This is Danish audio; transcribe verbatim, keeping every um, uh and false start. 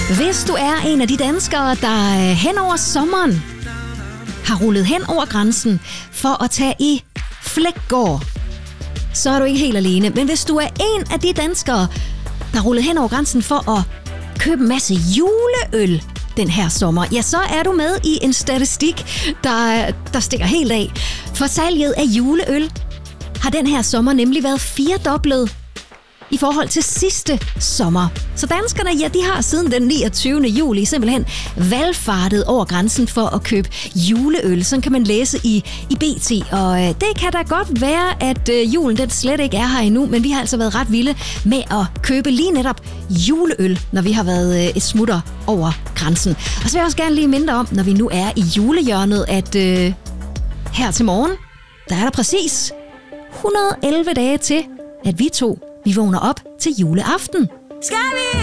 Hvis du er en af de danskere, der hen over sommeren har rullet hen over grænsen for at tage i Fleggaard, så er du ikke helt alene. Men hvis du er en af de danskere, der rullet hen over grænsen for at købe en masse juleøl den her sommer, ja, så er du med i en statistik, der, der stikker helt af. For salget af juleøl har den her sommer nemlig været firedoblet i forhold til sidste sommer. Så danskerne, ja, de har siden den niogtyvende juli simpelthen valfartet over grænsen for at købe juleøl. Sådan kan man læse i, i B T, og øh, det kan da godt være, at øh, julen den slet ikke er her endnu, men vi har altså været ret vilde med at købe lige netop juleøl, når vi har været øh, et smutter over grænsen. Og så vil jeg også gerne lige minde om, når vi nu er i julehjørnet, at øh, her til morgen, der er der præcis et hundrede og elleve dage til, at vi to vi vågner op til juleaften. Skal vi